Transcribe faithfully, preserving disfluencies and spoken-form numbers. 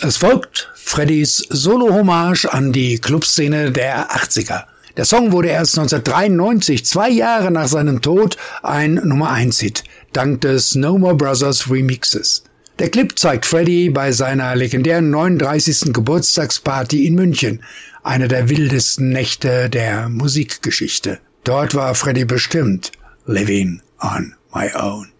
Es folgt Freddys Solo-Hommage an die Clubszene der achtziger. Der Song wurde erst neunzehnhundertdreiundneunzig, zwei Jahre nach seinem Tod, ein Nummer eins Hit, dank des No More Brothers Remixes. Der Clip zeigt Freddy bei seiner legendären neununddreißigsten Geburtstagsparty in München, eine der wildesten Nächte der Musikgeschichte. Dort war Freddy bestimmt living on my own.